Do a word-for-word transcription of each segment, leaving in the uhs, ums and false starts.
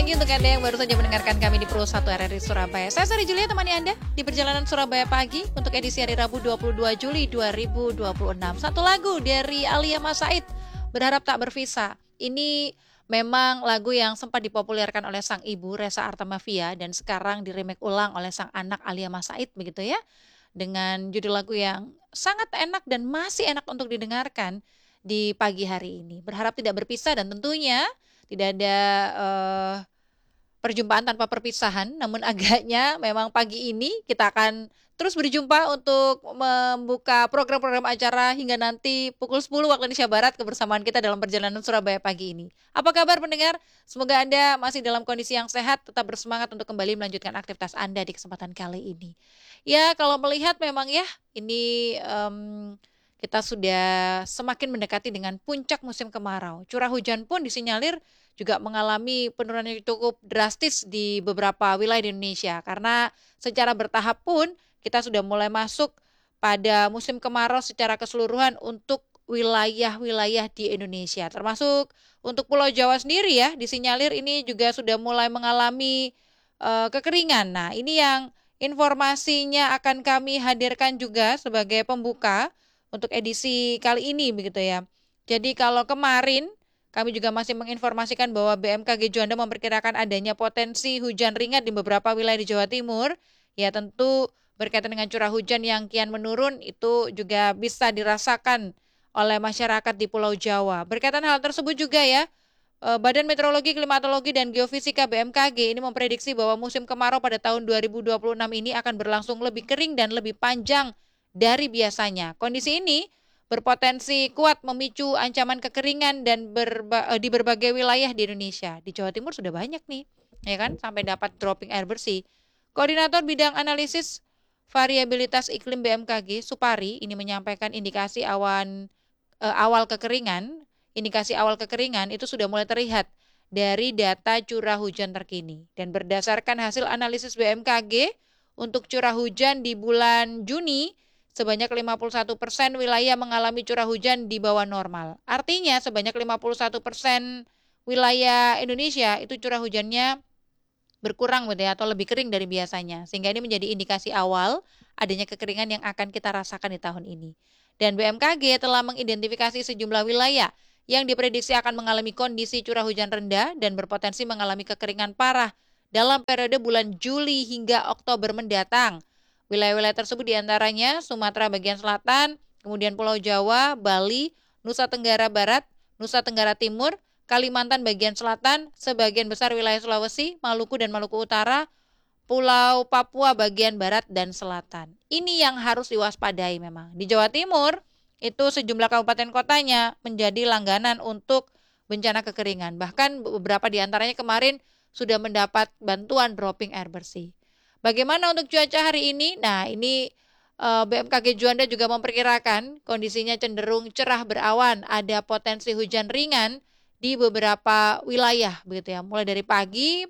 pagi untuk Anda yang baru saja mendengarkan kami di Pro satu R R I Surabaya. Saya Sari Julia, temani Anda di perjalanan Surabaya pagi untuk edisi hari Rabu dua puluh dua Juli dua ribu dua puluh enam. Satu lagu dari Alia Mas Said, Berharap Tak Berpisah. Ini memang lagu yang sempat dipopulerkan oleh sang ibu Resa Artamevia dan sekarang diremake ulang oleh sang anak Alia Mas Said begitu ya. Dengan judul lagu yang sangat enak dan masih enak untuk didengarkan di pagi hari ini. Berharap tidak berpisah dan tentunya tidak ada uh, perjumpaan tanpa perpisahan, namun agaknya memang pagi ini kita akan terus berjumpa untuk membuka program-program acara hingga nanti pukul sepuluh waktu Indonesia Barat kebersamaan kita dalam perjalanan Surabaya pagi ini. Apa kabar pendengar? Semoga Anda masih dalam kondisi yang sehat, tetap bersemangat untuk kembali melanjutkan aktivitas Anda di kesempatan kali ini. Ya, kalau melihat memang ya, ini um, kita sudah semakin mendekati dengan puncak musim kemarau. Curah hujan pun disinyalir juga mengalami penurunan yang cukup drastis di beberapa wilayah di Indonesia. Karena secara bertahap pun kita sudah mulai masuk pada musim kemarau secara keseluruhan untuk wilayah-wilayah di Indonesia. Termasuk untuk Pulau Jawa sendiri ya, disinyalir ini juga sudah mulai mengalami uh, kekeringan. Nah, ini yang informasinya akan kami hadirkan juga sebagai pembuka untuk edisi kali ini begitu ya. Jadi kalau kemarin kami juga masih menginformasikan bahwa B M K G Juanda memperkirakan adanya potensi hujan ringan di beberapa wilayah di Jawa Timur. Ya tentu berkaitan dengan curah hujan yang kian menurun itu juga bisa dirasakan oleh masyarakat di Pulau Jawa. Berkaitan hal tersebut juga ya, Badan Meteorologi, Klimatologi, dan Geofisika B M K G ini memprediksi bahwa musim kemarau pada tahun dua ribu dua puluh enam ini akan berlangsung lebih kering dan lebih panjang dari biasanya. Kondisi ini berpotensi kuat memicu ancaman kekeringan dan berba, di berbagai wilayah di Indonesia. Di Jawa Timur sudah banyak nih, ya kan, sampai dapat dropping air bersih. Koordinator Bidang Analisis Variabilitas Iklim B M K G, Supari, ini menyampaikan indikasi awan eh, awal kekeringan, indikasi awal kekeringan itu sudah mulai terlihat dari data curah hujan terkini. Dan berdasarkan hasil analisis B M K G, untuk curah hujan di bulan Juni, sebanyak lima puluh satu persen wilayah mengalami curah hujan di bawah normal. Artinya sebanyak lima puluh satu persen wilayah Indonesia itu curah hujannya berkurang gitu ya, atau lebih kering dari biasanya. Sehingga ini menjadi indikasi awal adanya kekeringan yang akan kita rasakan di tahun ini. Dan B M K G telah mengidentifikasi sejumlah wilayah yang diprediksi akan mengalami kondisi curah hujan rendah dan berpotensi mengalami kekeringan parah dalam periode bulan Juli hingga Oktober mendatang. Wilayah-wilayah tersebut diantaranya Sumatera bagian selatan, kemudian Pulau Jawa, Bali, Nusa Tenggara Barat, Nusa Tenggara Timur, Kalimantan bagian selatan, sebagian besar wilayah Sulawesi, Maluku dan Maluku Utara, Pulau Papua bagian barat dan selatan. Ini yang harus diwaspadai memang. Di Jawa Timur, itu sejumlah kabupaten kotanya menjadi langganan untuk bencana kekeringan. Bahkan beberapa di antaranya kemarin sudah mendapat bantuan dropping air bersih. Bagaimana untuk cuaca hari ini? Nah, ini uh, B M K G Juanda juga memperkirakan kondisinya cenderung cerah berawan, ada potensi hujan ringan di beberapa wilayah begitu ya. Mulai dari pagi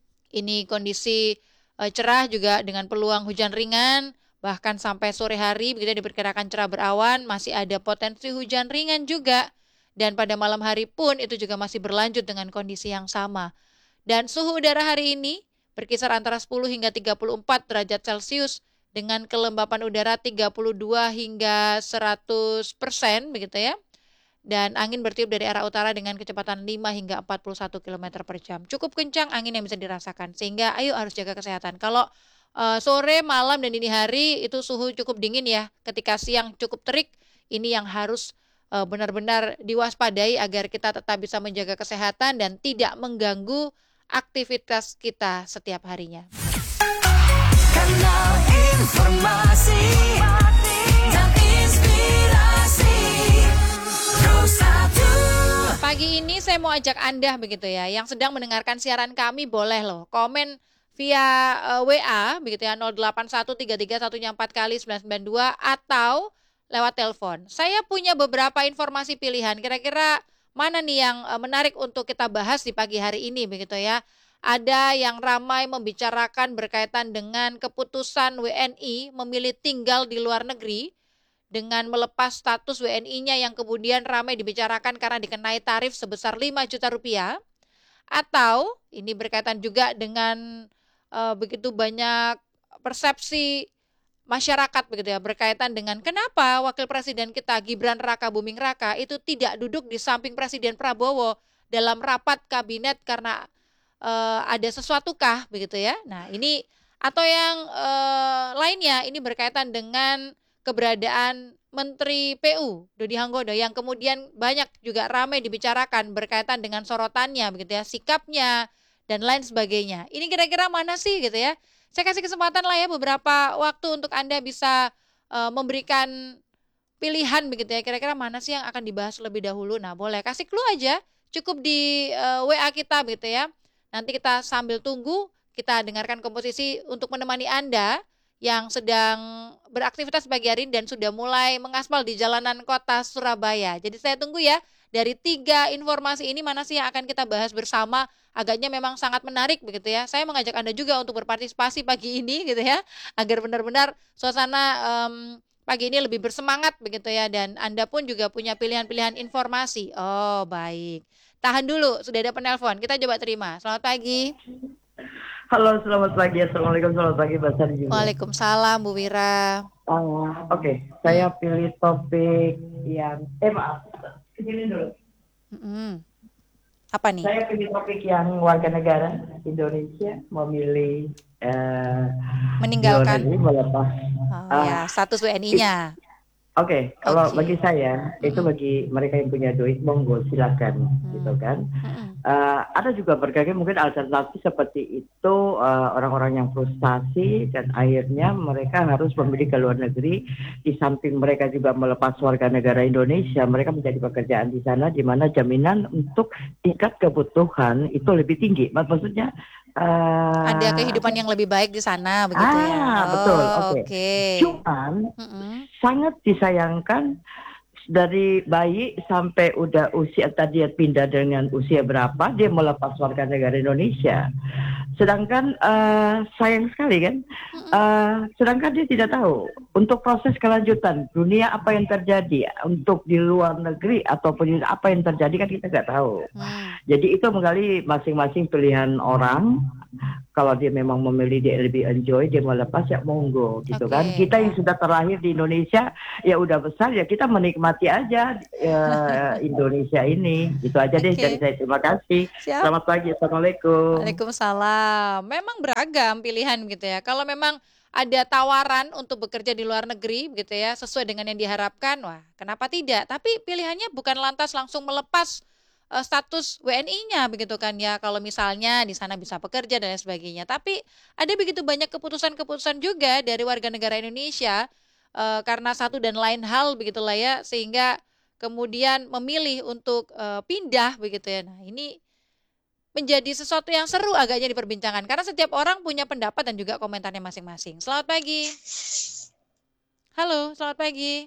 ini kondisi uh, cerah juga dengan peluang hujan ringan, bahkan sampai sore hari begitu diperkirakan cerah berawan, masih ada potensi hujan ringan juga. Dan pada malam hari pun itu juga masih berlanjut dengan kondisi yang sama. Dan suhu udara hari ini berkisar antara sepuluh hingga tiga puluh empat derajat Celcius dengan kelembapan udara tiga puluh dua hingga seratus persen begitu ya. Dan angin bertiup dari arah utara dengan kecepatan lima hingga empat puluh satu kilometer per jam. Cukup kencang angin yang bisa dirasakan, sehingga ayo harus jaga kesehatan. Kalau uh, sore, malam, dan dini hari itu suhu cukup dingin ya. Ketika siang cukup terik, ini yang harus uh, benar-benar diwaspadai agar kita tetap bisa menjaga kesehatan dan tidak mengganggu aktivitas kita setiap harinya. Kanal informasi dan inspirasi Pro satu. Pagi ini saya mau ajak Anda begitu ya, yang sedang mendengarkan siaran kami boleh loh komen via uh, W A begitu ya, nol delapan satu tiga tiga satu empat kali sembilan sembilan dua atau lewat telepon. Saya punya beberapa informasi pilihan, kira-kira mana nih yang menarik untuk kita bahas di pagi hari ini begitu ya. Ada yang ramai membicarakan berkaitan dengan keputusan W N I memilih tinggal di luar negeri dengan melepas status W N I-nya yang kemudian ramai dibicarakan karena dikenai tarif sebesar lima juta rupiah. atau ini berkaitan juga dengan uh, begitu banyak persepsi masyarakat begitu ya, berkaitan dengan kenapa wakil presiden kita Gibran Raka Buming Raka itu tidak duduk di samping Presiden Prabowo dalam rapat kabinet karena uh, ada sesuatukah begitu ya. Nah, ini atau yang uh, lainnya ini berkaitan dengan keberadaan Menteri P U Dodi Hanggodo yang kemudian banyak juga ramai dibicarakan berkaitan dengan sorotannya begitu ya, sikapnya dan lain sebagainya. Ini kira-kira mana sih gitu ya? Saya kasih kesempatan lah ya beberapa waktu untuk Anda bisa uh, memberikan pilihan begitu ya. Kira-kira mana sih yang akan dibahas lebih dahulu? Nah, boleh kasih clue aja, cukup di uh, W A kita begitu ya. Nanti kita sambil tunggu, kita dengarkan komposisi untuk menemani Anda yang sedang beraktivitas pagi hari ini dan sudah mulai mengaspal di jalanan kota Surabaya. Jadi saya tunggu ya, dari tiga informasi ini mana sih yang akan kita bahas bersama. Agaknya memang sangat menarik begitu ya. Saya mengajak Anda juga untuk berpartisipasi pagi ini gitu ya, agar benar-benar suasana um, pagi ini lebih bersemangat begitu ya. Dan Anda pun juga punya pilihan-pilihan informasi. Oh baik, tahan dulu, sudah ada penelpon, kita coba terima. Selamat pagi. Halo, selamat pagi. Assalamualaikum, selamat pagi, Mbak Sari juga. Waalaikumsalam, Bu Wira. Uh, Oke, okay. Saya pilih topik yang, eh maaf, sini dulu. Mm-hmm. Apa nih? Saya pilih topik yang warga negara Indonesia memilih uh, meninggalkan, negeri, melepas. Oh uh, ya, status W N I-nya. Oke, okay, kalau okay. bagi saya mm-hmm. itu bagi mereka yang punya duit, monggo silakan, mm-hmm. gitu kan. Mm-hmm. Uh, ada juga berbagai mungkin alternatif seperti itu, uh, orang-orang yang frustasi dan akhirnya mereka harus memilih ke luar negeri. Di samping mereka juga melepas warga negara Indonesia, mereka menjadi pekerjaan di sana di mana jaminan untuk tingkat kebutuhan itu lebih tinggi. Maksudnya uh, ada kehidupan yang lebih baik di sana begitu ah, ya. Oh, betul. Oke. Okay. Okay. Cuman mm-hmm. sangat disayangkan dari bayi sampai udah usia tadi dia pindah dengan usia berapa dia melepas warga negara Indonesia. Sedangkan uh, sayang sekali kan, uh, sedangkan dia tidak tahu untuk proses kelanjutan dunia apa yang terjadi untuk di luar negeri ataupun apa yang terjadi kan kita nggak tahu. Hmm. Jadi itu menggali masing-masing pilihan orang. Kalau dia memang memilih dia lebih enjoy dia melepas ya monggo gitu okay. kan. Kita yang sudah terlahir di Indonesia ya udah besar ya kita menikmati aja uh, Indonesia ini. Itu aja okay. deh dari saya. Terima kasih. Siap. Selamat pagi. Assalamualaikum. Waalaikumsalam. Memang beragam pilihan gitu ya. Kalau memang ada tawaran untuk bekerja di luar negeri gitu ya sesuai dengan yang diharapkan, wah kenapa tidak? Tapi pilihannya bukan lantas langsung melepas uh, status W N I-nya begitu kan ya. Kalau misalnya di sana bisa bekerja dan lain sebagainya. Tapi ada begitu banyak keputusan-keputusan juga dari warga negara Indonesia uh, karena satu dan lain hal begitulah ya, sehingga kemudian memilih untuk uh, pindah begitu ya. Nah ini menjadi sesuatu yang seru agaknya diperbincangkan karena setiap orang punya pendapat dan juga komentarnya masing-masing. Selamat pagi. Halo, selamat pagi.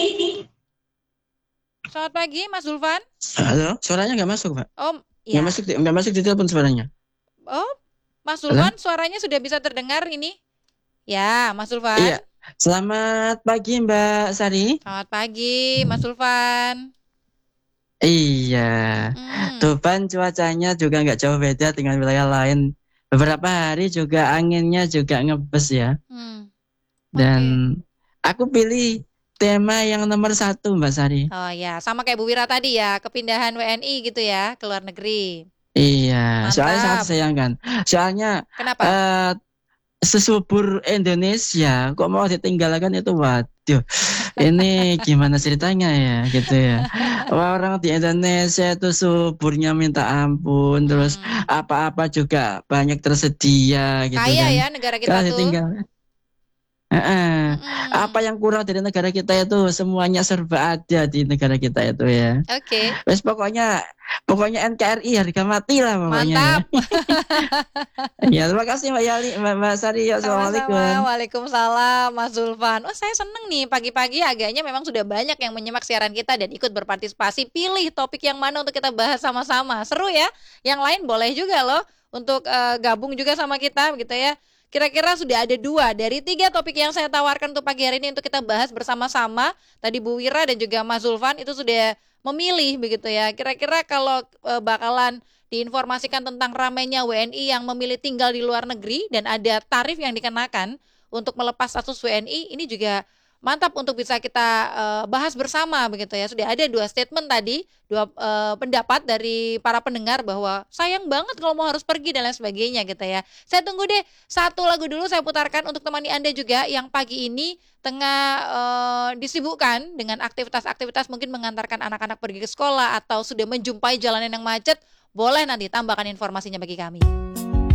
Selamat pagi, Mas Zulfan. Halo, suaranya nggak masuk, Pak. Oh, iya. Nggak masuk, nggak masuk di telepon suaranya. Oh, Mas Zulfan, halo? Suaranya sudah bisa terdengar ini? Ya, Mas Zulfan. Iya. Selamat pagi, Mbak Sari. Selamat pagi, Mas Zulfan. Iya, hmm. Tuban cuacanya juga nggak jauh beda dengan wilayah lain. Beberapa hari juga anginnya juga ngebes ya. Hmm. Dan okay. aku pilih tema yang nomor satu, Mbak Sari. Oh ya, sama kayak Bu Wira tadi ya, kepindahan W N I gitu ya ke luar negeri. Iya, mantap. Soalnya sangat disayangkan. Soalnya kenapa? Uh, sesubur Indonesia kok mau ditinggalkan itu, waduh ini gimana ceritanya ya gitu ya. Orang di Indonesia itu suburnya minta ampun, terus hmm. apa-apa juga banyak tersedia gitu. Kaya kan. Ya negara kita kalau tuh ditinggal, uh-uh. hmm. apa yang kurang dari negara kita itu semuanya serba ada di negara kita itu ya. Oke. Okay. Terus pokoknya Pokoknya N K R I harga mati lah pokoknya. Mantap. Ya, terima kasih Mbak Yali, Mbak, Mbak Sari. Ya, assalamualaikum. Waalaikumsalam Mas Zulfan. Oh, saya seneng nih pagi-pagi agaknya memang sudah banyak yang menyimak siaran kita dan ikut berpartisipasi. Pilih topik yang mana untuk kita bahas sama-sama. Seru ya. Yang lain boleh juga loh untuk uh, gabung juga sama kita begitu ya. Kira-kira sudah ada dua dari tiga topik yang saya tawarkan untuk pagi hari ini untuk kita bahas bersama-sama. Tadi Bu Wira dan juga Mas Zulfan itu sudah memilih begitu ya. Kira-kira kalau e, bakalan diinformasikan tentang ramainya W N I yang memilih tinggal di luar negeri dan ada tarif yang dikenakan untuk melepas status W N I. Ini juga mantap untuk bisa kita uh, bahas bersama begitu ya. Sudah ada dua statement tadi, dua uh, pendapat dari para pendengar bahwa sayang banget kalau mau harus pergi dan lain sebagainya gitu ya. Saya tunggu deh satu lagu dulu saya putarkan untuk temani Anda juga yang pagi ini tengah uh, disibukkan dengan aktivitas-aktivitas mungkin mengantarkan anak-anak pergi ke sekolah atau sudah menjumpai jalanan yang macet. Boleh nanti tambahkan informasinya bagi kami.